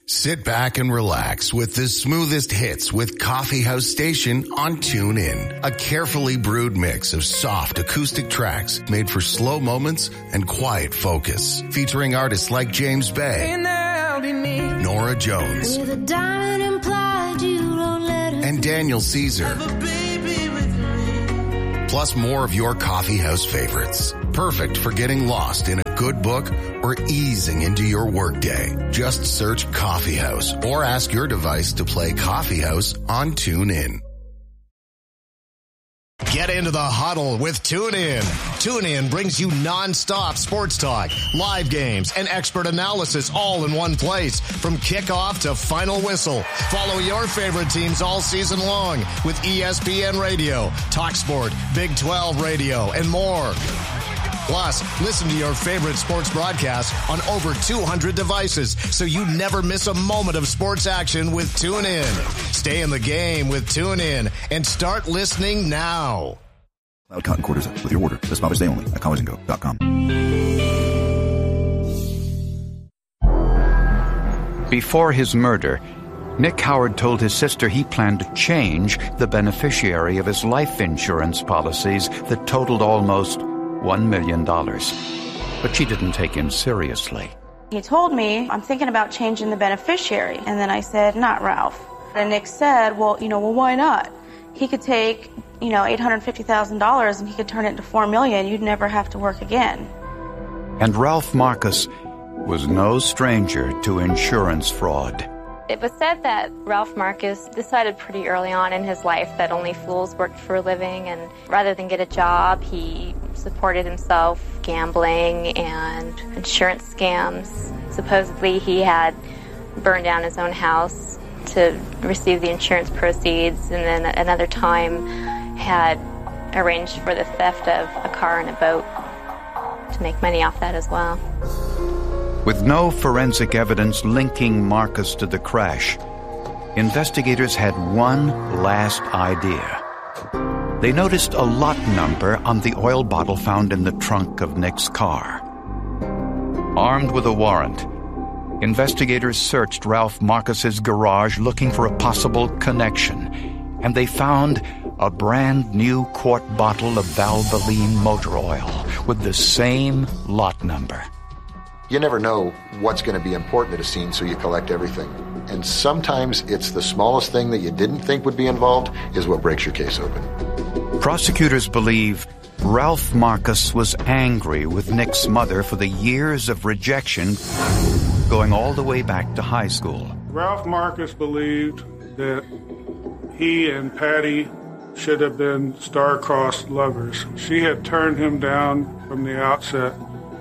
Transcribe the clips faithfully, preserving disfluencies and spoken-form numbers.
Sit back and relax with the smoothest hits with Coffee House Station on TuneIn. A carefully brewed mix of soft acoustic tracks made for slow moments and quiet focus. Featuring artists like James Bay, Nora Jones, and Daniel Caesar. Plus more of your coffee house favorites. Perfect for getting lost in a good book or easing into your workday. Just search Coffee House or ask your device to play Coffee House on TuneIn. Get into the huddle with TuneIn. TuneIn brings you nonstop sports talk, live games, and expert analysis all in one place. From kickoff to final whistle. Follow your favorite teams all season long with E S P N Radio, TalkSport, Big twelve Radio, and more. Plus, listen to your favorite sports broadcasts on over two hundred devices so you never miss a moment of sports action with TuneIn. Stay in the game with TuneIn and start listening now. Loud Cotton Quarters with your order this Mother's Day only at college and go dot com. Before his murder, Nick Howard told his sister he planned to change the beneficiary of his life insurance policies that totaled almost one million dollars. But she didn't take him seriously. He told me, I'm thinking about changing the beneficiary. And then I said, not Ralph. And Nick said, well, you know, well, why not? He could take, you know, eight hundred fifty thousand dollars and he could turn it into four million dollars. You'd never have to work again. And Ralph Marcus was no stranger to insurance fraud. It was said that Ralph Marcus decided pretty early on in his life that only fools worked for a living, and rather than get a job, he supported himself gambling and insurance scams. Supposedly he had burned down his own house to receive the insurance proceeds, and then at another time had arranged for the theft of a car and a boat to make money off that as well. With no forensic evidence linking Marcus to the crash, investigators had one last idea. They noticed a lot number on the oil bottle found in the trunk of Nick's car. Armed with a warrant, investigators searched Ralph Marcus's garage looking for a possible connection, and they found a brand new quart bottle of Valvoline motor oil with the same lot number. You never know what's going to be important at a scene, so you collect everything. And sometimes it's the smallest thing that you didn't think would be involved is what breaks your case open. Prosecutors believe Ralph Marcus was angry with Nick's mother for the years of rejection going all the way back to high school. Ralph Marcus believed that he and Patty should have been star-crossed lovers. She had turned him down from the outset,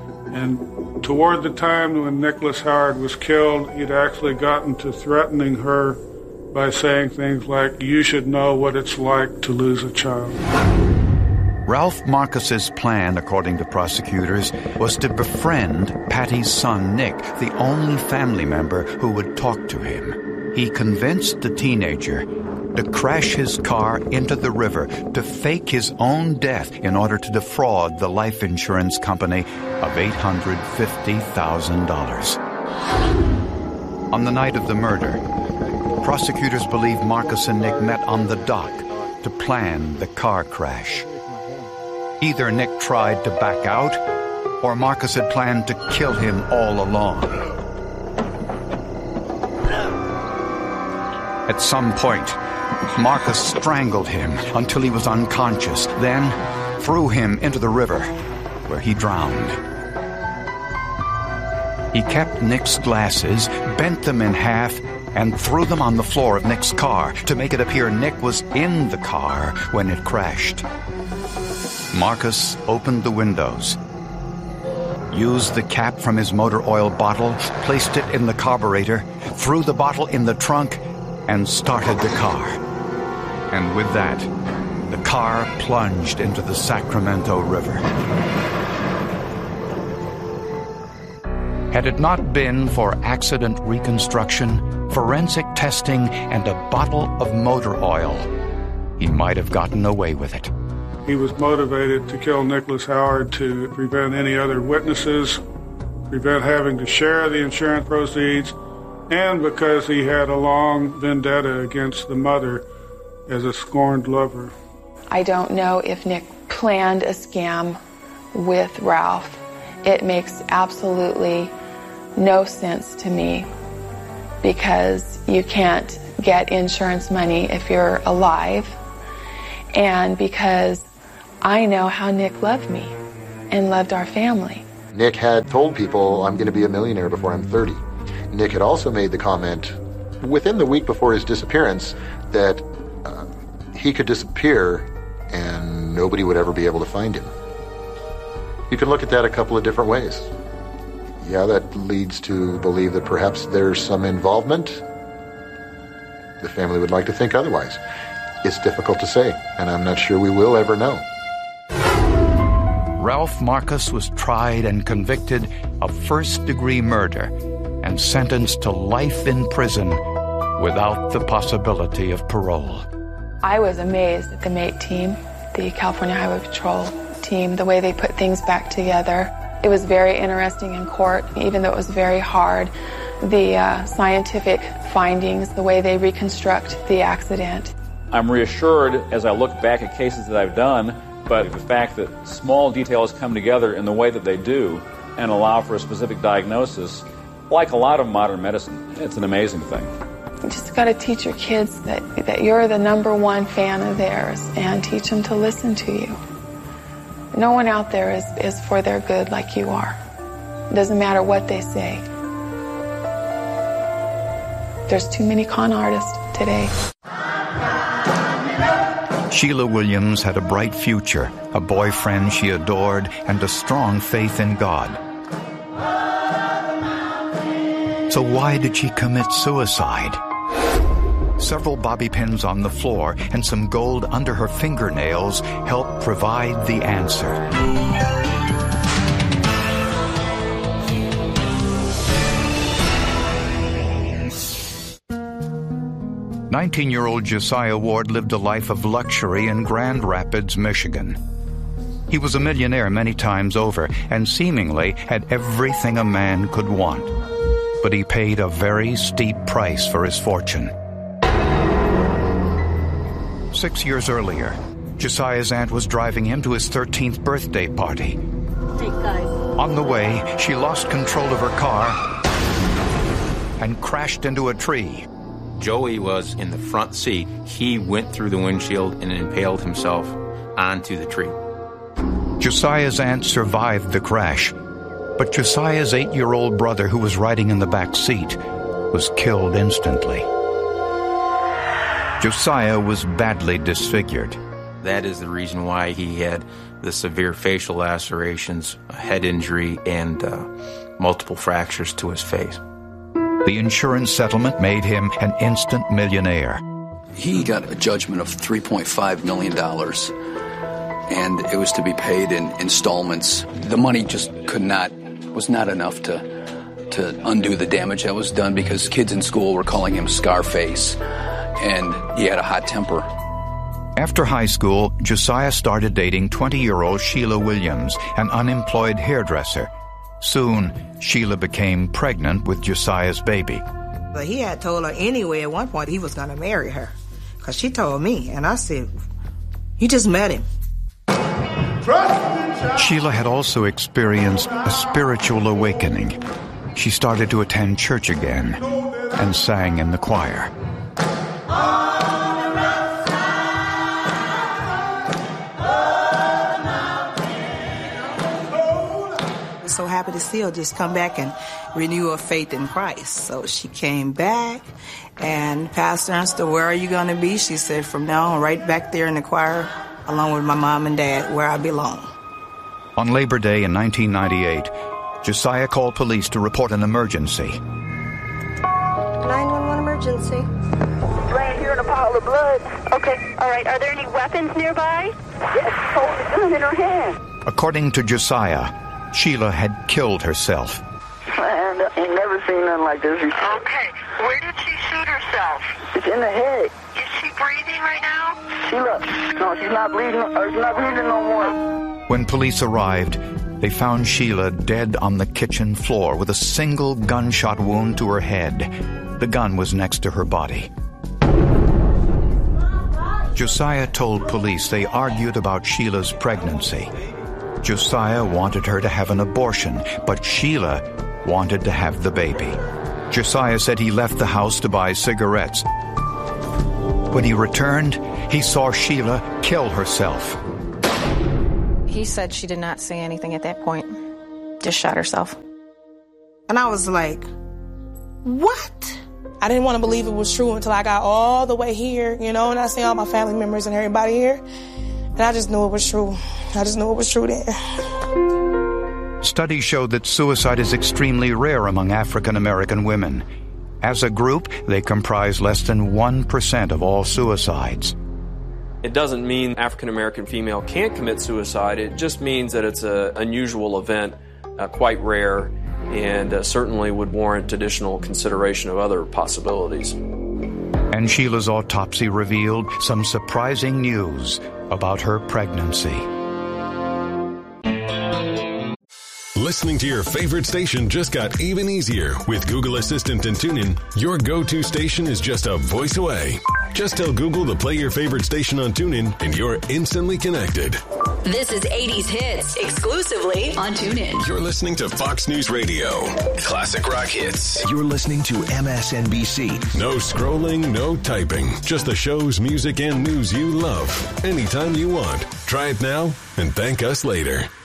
and toward the time when Nicholas Howard was killed, he'd actually gotten to threatening her by saying things like, you should know what it's like to lose a child. Ralph Marcus's plan, according to prosecutors, was to befriend Patty's son, Nick, the only family member who would talk to him. He convinced the teenager to crash his car into the river to fake his own death in order to defraud the life insurance company of eight hundred fifty thousand dollars. On the night of the murder, prosecutors believe Marcus and Nick met on the dock to plan the car crash. Either Nick tried to back out, or Marcus had planned to kill him all along. At some point, Marcus strangled him until he was unconscious, then threw him into the river, where he drowned. He kept Nick's glasses, bent them in half, and threw them on the floor of Nick's car to make it appear Nick was in the car when it crashed. Marcus opened the windows, used the cap from his motor oil bottle, placed it in the carburetor, threw the bottle in the trunk, and started the car. And with that, the car plunged into the Sacramento River. Had it not been for accident reconstruction, forensic testing, and a bottle of motor oil, he might have gotten away with it. He was motivated to kill Nicholas Howard to prevent any other witnesses, prevent having to share the insurance proceeds, and because he had a long vendetta against the mother as a scorned lover. I don't know if Nick planned a scam with Ralph. It makes absolutely no sense to me because you can't get insurance money if you're alive, and because I know how Nick loved me and loved our family. Nick had told people, I'm going to be a millionaire before I'm thirty. Nick had also made the comment within the week before his disappearance that uh, he could disappear and nobody would ever be able to find him. You can look at that a couple of different ways. Yeah, that leads to believe that perhaps there's some involvement. The family would like to think otherwise. It's difficult to say, and I'm not sure we will ever know. Ralph Marcus was tried and convicted of first-degree murder and sentenced to life in prison without the possibility of parole. I was amazed at the MATE team, the California Highway Patrol team, the way they put things back together. It was very interesting in court, even though it was very hard. The uh, scientific findings, the way they reconstruct the accident. I'm reassured as I look back at cases that I've done, but the fact that small details come together in the way that they do and allow for a specific diagnosis, like a lot of modern medicine, it's an amazing thing. You just got to teach your kids that, that you're the number one fan of theirs and teach them to listen to you. No one out there is, is for their good like you are. It doesn't matter what they say. There's too many con artists today. Sheila Williams had a bright future, a boyfriend she adored, and a strong faith in God. So why did she commit suicide? Several bobby pins on the floor and some gold under her fingernails helped provide the answer. nineteen-year-old Josiah Ward lived a life of luxury in Grand Rapids, Michigan. He was a millionaire many times over and seemingly had everything a man could want. But he paid a very steep price for his fortune. Six years earlier, Josiah's aunt was driving him to his thirteenth birthday party. Hey, guys. On the way, she lost control of her car and crashed into a tree. Joey was in the front seat. He went through the windshield and impaled himself onto the tree. Josiah's aunt survived the crash, but Josiah's eight-year-old brother, who was riding in the back seat, was killed instantly. Josiah was badly disfigured. That is the reason why he had the severe facial lacerations, a head injury, and uh, multiple fractures to his face. The insurance settlement made him an instant millionaire. He got a judgment of three point five million dollars, and it was to be paid in installments. The money just could not, was not enough to, to undo the damage that was done because kids in school were calling him Scarface, and he had a hot temper. After high school, Josiah started dating twenty-year-old Sheila Williams, an unemployed hairdresser. Soon, Sheila became pregnant with Josiah's baby. But he had told her anyway at one point he was going to marry her. Because she told me, and I said, you just met him. Sheila had also experienced a spiritual awakening. She started to attend church again and sang in the choir. So happy to see her just come back and renew her faith in Christ. So she came back, and Pastor asked her, where are you going to be? She said, from now on, right back there in the choir, along with my mom and dad, where I belong. On Labor Day in nineteen ninety-eight, Josiah called police to report an emergency. nine one one emergency. Laying here in a pile of blood. Okay, all right. Are there any weapons nearby? Yes, hold the gun in her hand. According to Josiah, Sheila had killed herself. Man, I ain't never seen nothing like this before. Okay, where did she shoot herself? It's in the head. Is she breathing right now? Sheila, no, she's not bleeding. Or she's not breathing no more. When police arrived, They found Sheila dead on the kitchen floor with a single gunshot wound to her head. The gun was next to her body. Josiah told police they argued about Sheila's pregnancy. Josiah wanted her to have an abortion, but Sheila wanted to have the baby. Josiah said he left the house to buy cigarettes. When he returned, he saw Sheila kill herself. He said she did not say anything at that point. Just shot herself. And I was like, what? I didn't want to believe it was true until I got all the way here, you know, and I seen all my family members and everybody here. And I just knew it was true. I just knew it was true then. Studies showed that suicide is extremely rare among African American women. As a group, they comprise less than one percent of all suicides. It doesn't mean African American female can't commit suicide. It just means that it's an unusual event, uh, quite rare, and uh, certainly would warrant additional consideration of other possibilities. And Sheila's autopsy revealed some surprising news about her pregnancy. Listening to your favorite station just got even easier. With Google Assistant and TuneIn, your go-to station is just a voice away. Just tell Google to play your favorite station on TuneIn, and you're instantly connected. This is eighties Hits, exclusively on TuneIn. You're listening to Fox News Radio. Classic rock hits. You're listening to M S N B C. No scrolling, no typing. Just the shows, music, and news you love. Anytime you want. Try it now and thank us later.